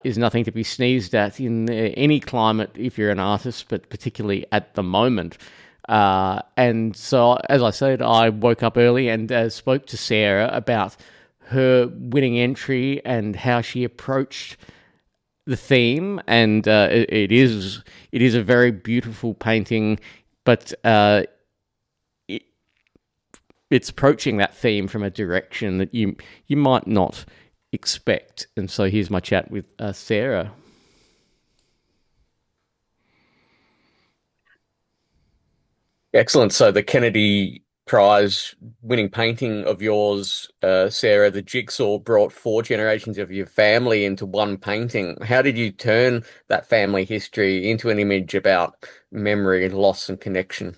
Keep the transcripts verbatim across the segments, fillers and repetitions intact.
is nothing to be sneezed at in uh, any climate if you're an artist, but particularly at the moment. Uh, and so, as I said, I woke up early and uh, spoke to Sarah about her winning entry and how she approached the theme. And uh, it, it is it is a very beautiful painting, but uh, it, it's approaching that theme from a direction that you you might not expect. And so, here's my chat with uh, Sarah. Excellent. So the Kennedy Prize winning painting of yours, uh, Sarah, the jigsaw brought four generations of your family into one painting. How did you turn that family history into an image about memory and loss and connection?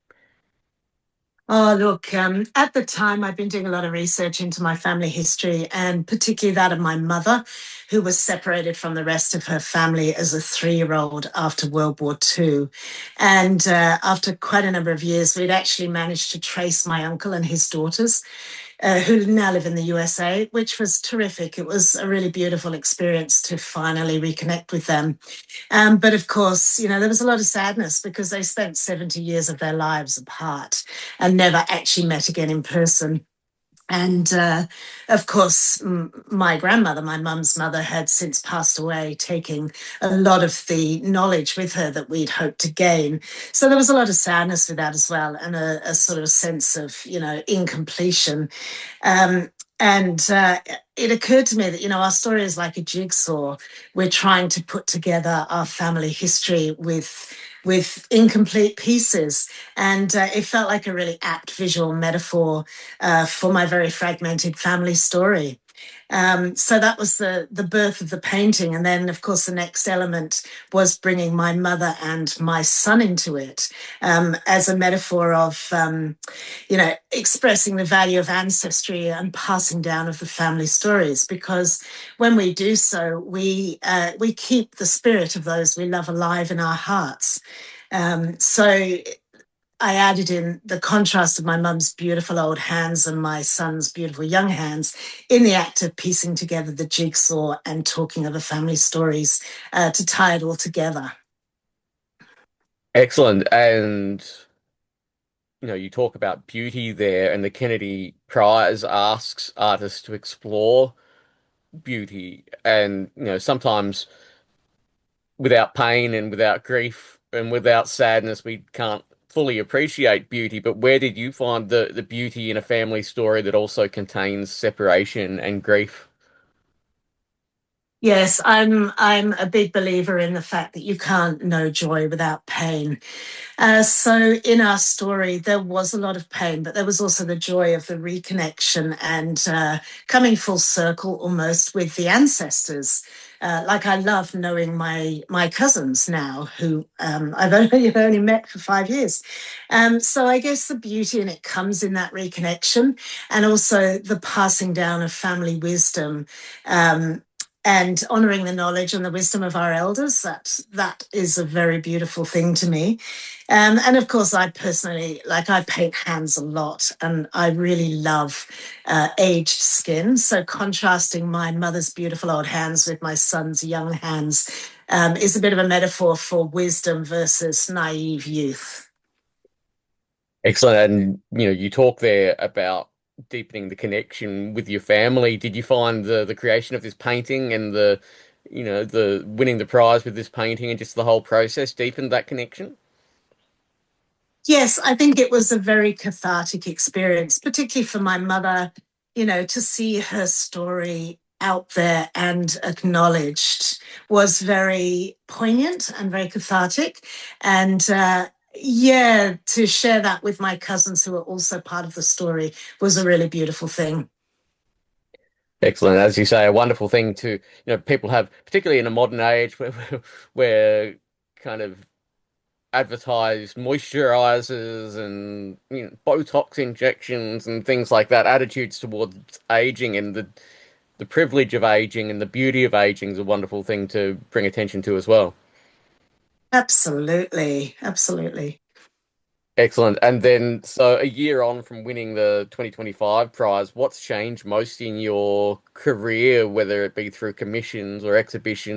Oh, look, um, at the time, I'd been doing a lot of research into my family history and particularly that of my mother, who was separated from the rest of her family as a three year old after World War Two. And uh, after quite a number of years, we'd actually managed to trace my uncle and his daughters uh, who now live in the U S A, which was terrific. It was a really beautiful experience to finally reconnect with them. Um, but of course, you know, there was a lot of sadness because they spent seventy years of their lives apart and never actually met again in person. And uh, of course, m- my grandmother, my mum's mother, had since passed away, taking a lot of the knowledge with her that we'd hoped to gain. So there was a lot of sadness with that as well, and a, a sort of sense of, you know, incompletion. Um, and uh, it occurred to me that, you know, our story is like a jigsaw. We're trying to put together our family history with with incomplete pieces. And uh, it felt like a really apt visual metaphor uh, for my very fragmented family story. Um, so that was the the birth of the painting, and then, of course, the next element was bringing my mother and my son into it um, as a metaphor of, um, you know, expressing the value of ancestry and passing down of the family stories. Because when we do so, we uh, we keep the spirit of those we love alive in our hearts. Um, so I added in the contrast of my mum's beautiful old hands and my son's beautiful young hands in the act of piecing together the jigsaw and talking of the family stories uh, to tie it all together. Excellent. And you know, you talk about beauty there, and the Kennedy Prize asks artists to explore beauty. And, you know, sometimes without pain and without grief and without sadness, we can't fully appreciate beauty. But where did you find the, the beauty in a family story that also contains separation and grief? Yes, I'm I'm a big believer in the fact that you can't know joy without pain. Uh, so in our story, there was a lot of pain, but there was also the joy of the reconnection and uh, coming full circle almost with the ancestors. Uh, like I love knowing my my cousins now, who um, I've only, only met for five years. Um, so I guess the beauty in it comes in that reconnection and also the passing down of family wisdom. Um, and honoring the knowledge and the wisdom of our elders, that that is a very beautiful thing to me. Um, and of course, I personally, like, I paint hands a lot and I really love uh, aged skin. So contrasting my mother's beautiful old hands with my son's young hands um, is a bit of a metaphor for wisdom versus naive youth. Excellent. And, you know, you talk there about deepening the connection with your family. Did you find the the creation of this painting and the, you know, the winning the prize with this painting and just the whole process deepened that connection? Yes, I think it was a very cathartic experience, particularly for my mother, you know, to see her story out there and acknowledged was very poignant and very cathartic. And uh, yeah, to share that with my cousins who are also part of the story was a really beautiful thing. Excellent. As you say, a wonderful thing to, you know, people have, particularly in a modern age where where kind of advertise moisturizers and, you know, Botox injections and things like that, attitudes towards aging and the the privilege of aging and the beauty of aging is a wonderful thing to bring attention to as well. Absolutely. Absolutely. Excellent. And then, so a year on from winning the twenty twenty-five prize, what's changed most in your career, whether it be through commissions or exhibitions?